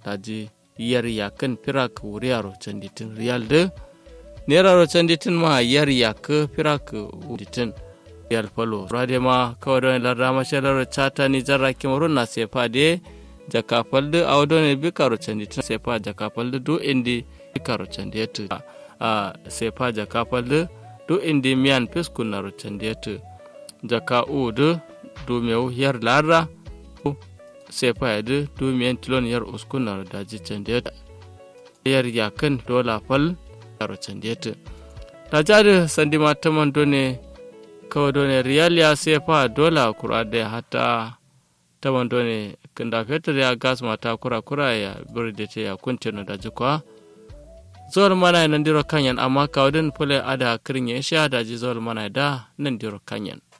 daji yar yakan firak wuriyaro canditin riyal de neraro canditin ma yar yak firak ditin riyal palo rade ma kawai la rama shalaro chata ni jarra kimurun na sefa de jakapal de awdone bikaro canditin sefa jakapal de do indi bikaro canditin sefa jakapal de do indi mian peskun naro canditin jaka udu do meu yar lara sefa de do mien tilon yar uskun naro daji canditin yar yakan dola fal yaro canditin tajade sandi mataman done kawai done riyal ya sefa dola kurade hata taman done kanda fetur ya gas mata kura ya burde ya kuntino da jikwa zol mana nan diro kanyan amma kawdin pule ada kirin ya sha da ji zol mana da nan diro kanyan